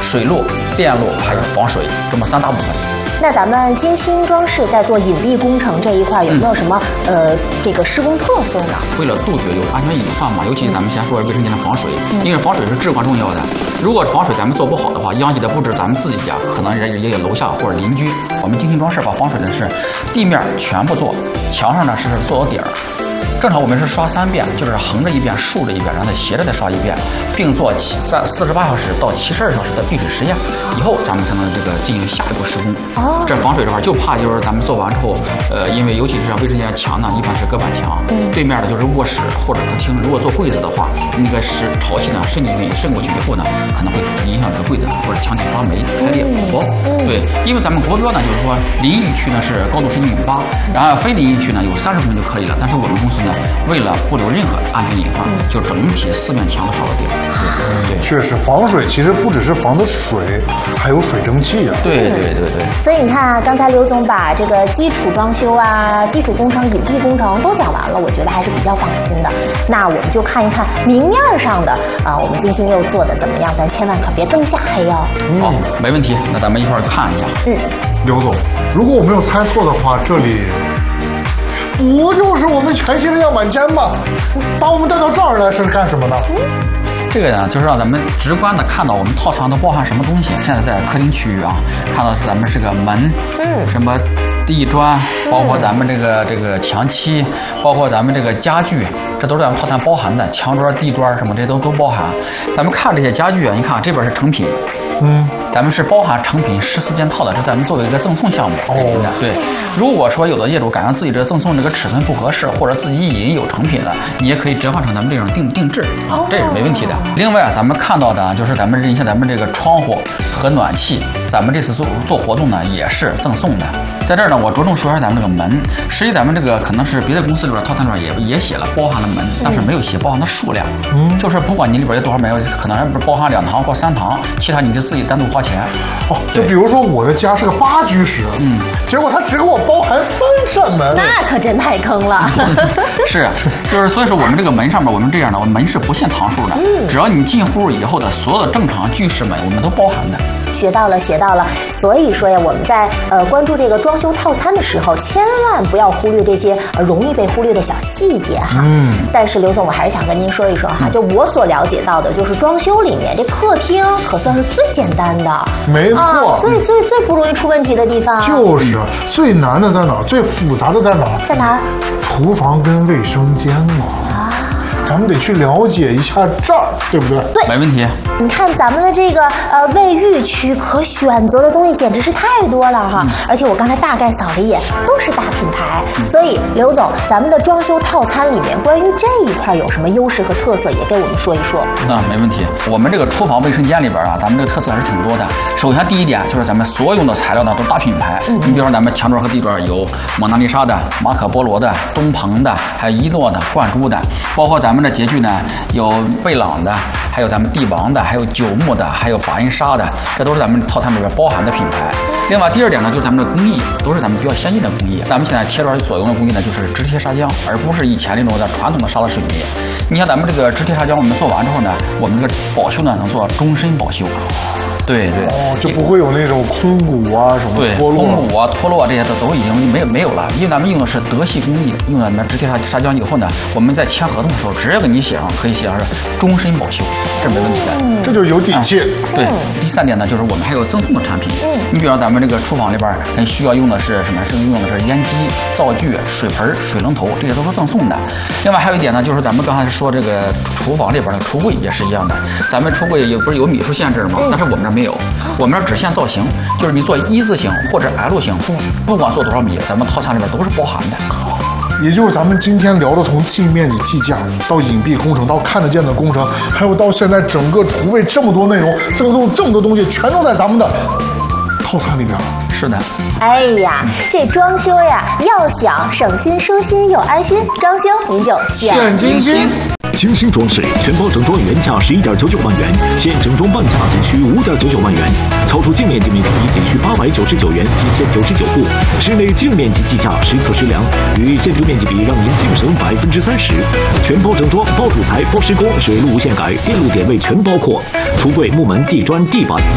水路、电路还有防水这么3大部分。 那咱们精心装饰在做隐蔽工程这一块有没有什么这个施工特色呢？ 为了杜绝有安全隐患嘛，尤其咱们先说卫生间的防水，因为防水是至关重要的。如果防水咱们做不好的话，殃及的不止咱们自己家，可能也有楼下或者邻居。我们精心装饰把防水的是地面全部做，墙上呢是做到底儿。正常我们是刷3遍，就是横着1遍，竖着1遍，然后再斜着再刷1遍，并做48小时到72小时的闭水实验，以后咱们才能进行下一步施工。这防水的话，就怕就是咱们做完之后，因为尤其是像卫生间墙呢，一般是隔板墙，对面的就是卧室或者客厅。如果做柜子的话，那个潮气呢渗过去以后呢，可能会影响这个柜子或者墙体发霉、开裂、破。对，因为咱们国标呢，就是说淋浴区呢是高度是1.8米，然后非淋浴区呢有30公分就可以了。但是我们公司呢，为了不留任何安全隐患，就整体4面墙都刷到底。对， 确实防水其实不只是防的水，还有水蒸气啊。 对。 所以你看啊，刚才刘总把这个基础装修啊、基础工程、隐蔽工程都讲完了，我觉得还是比较放心的。那我们就看一看明面上的我们精心又做的怎么样，咱千万可别灯下黑哦。 好，没问题。那咱们一块儿看一下。 刘总，如果我没有猜错的话，这里不就是我们全新的样板间吗？把我们带到这儿来是干什么呢？ 这个呢，就是让咱们直观的看到我们套餐都包含什么东西。现在在客厅区域啊，看到咱们这个门，什么地砖，包括咱们这个墙漆，包括咱们这个家具，这都是咱们套餐包含的。墙砖、地砖什么这些都包含。咱们看这些家具啊，你看这边是成品，咱们是包含成品14件套的，这咱们作为一个赠送项目。对。如果说有的业主感觉自己这赠送这个尺寸不合适，或者自己已经有成品了，你也可以折换成咱们这种定制啊，这也是没问题的。另外咱们看到的就是咱们这个窗户和暖气，咱们这次做活动呢也是赠送的。在这儿呢，我着重说一下咱们这个门。实际咱们这个可能是别的公司里边套餐里边也写了包含了门，但是没有写包含的数量。就是不管你里边有多少门，可能不包含2堂或3堂，其他你就自己单独花钱。 就比如说我的家是个8居室，结果他只给我包含3扇门， 那可真太坑了。 是，就是所以说我们这个门上面，我们这样的，我们门是不限堂数的，只要你进户以后的所有的正常居室门，我们都包含的。 学到了。所以说呀，我们在关注这个装修套餐的时候，千万不要忽略这些容易被忽略的小细节哈。但是刘总，我还是想跟您说一说哈，就我所了解到的，就是装修里面这客厅可算是最简单的， 没错， 最不容易出问题的地方。 就是最难的在哪儿？最复杂的在哪儿？ 在哪儿？ 厨房跟卫生间嘛。咱们得去了解一下这儿，对不对？ 对， 没问题。 你看咱们的这个卫浴区可选择的东西简直是太多了哈，而且我刚才大概扫了一眼，都是大品牌。所以刘总，咱们的装修套餐里面关于这一块有什么优势和特色，也给我们说一说。 没问题。我们这个厨房卫生间里边啊，咱们这个特色还是挺多的。首先第一点就是咱们所用的材料呢都是大品牌，你比如说咱们墙砖和地砖有蒙娜丽莎的、马可波罗的、东鹏的，还有伊诺的、冠珠的，包括咱们的洁具呢有贝朗的，还有咱们帝王的，还有九牧的，还有法印纱的，这都是咱们套餐里边包含的品牌。另外第二点呢，就是咱们的工艺都是咱们比较先进的工艺。咱们现在贴砖所用的工艺呢，就是直贴砂浆，而不是以前那种的传统的砂拉水泥。你像咱们这个直贴砂浆，我们做完之后呢，我们这个保修呢能做终身保修。对， 就不会有那种空鼓啊什么脱落， 空鼓啊脱落这些都已经没有了，因为咱们用的是德系工艺，用咱们直贴砂浆以后呢，我们在签合同的时候直接给你写上，可以写上是终身保修，这没问题的， 这就有底气。 对，第三点呢，就是我们还有赠送的产品，你比如咱们这个厨房里边需要用的是什么？是用的是烟机、灶具、水盆、水龙头，这些都是赠送的。另外还有一点呢，就是咱们刚才说这个厨房里边的橱柜也是一样的，咱们橱柜也不是有米数限制吗？但是我们这没有，我们这只限造型，就是你做一字形或者 L 型，不管做多少米，咱们套餐里边都是包含的。 也就是咱们今天聊的，从净面积计价到隐蔽工程，到看得见的工程，还有到现在整个厨卫这么多内容，赠送这么多东西，全都在咱们的套餐里边。 是的。 哎呀，这装修呀，要想省心、舒心又安心，装修您就选精心。 精心装饰全包整装原价11.99万元，现整装半价仅需5.99万元，超出净面积每平米仅需899元，几天99户。室内净面积计价实测实量，与建筑面积比，让您净省30%。全包整装，包主材，包施工，水路无限改，电路点位全包括，橱柜、木门、地砖、地板。